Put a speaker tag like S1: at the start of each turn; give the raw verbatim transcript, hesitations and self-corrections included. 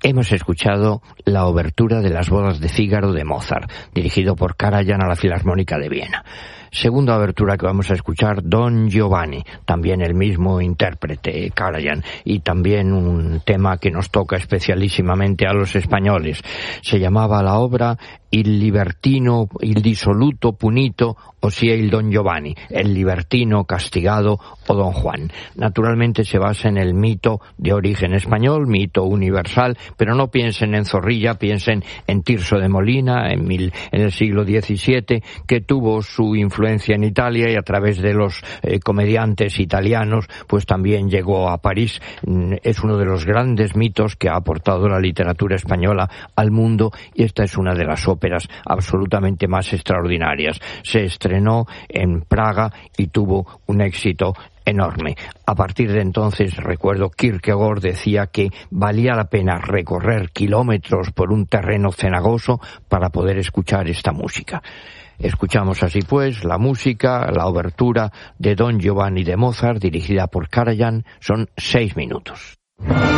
S1: Hemos escuchado la obertura de las bodas de Fígaro de Mozart, dirigido por Karajan a la Filarmónica de Viena. Segunda obertura que vamos a escuchar, Don Giovanni, también el mismo intérprete, Karajan, y también un tema que nos toca especialísimamente a los españoles. Se llamaba la obra Il libertino, il dissoluto punito, ossia il Don Giovanni, el libertino castigado o Don Juan. Naturalmente se basa en el mito de origen español, mito universal, pero no piensen en Zorrilla, piensen en Tirso de Molina, en, mil, en el siglo diecisiete, que tuvo su influencia en Italia y a través de los eh, comediantes italianos, pues también llegó a París. Es uno de los grandes mitos que ha aportado la literatura española al mundo, y esta es una de las óperas absolutamente más extraordinarias. Se estrenó en Praga y tuvo un éxito enorme. A partir de entonces, recuerdo, Kierkegaard decía que valía la pena recorrer kilómetros por un terreno cenagoso para poder escuchar esta música. Escuchamos así pues la música, la obertura de Don Giovanni de Mozart, dirigida por Karajan. Son seis minutos.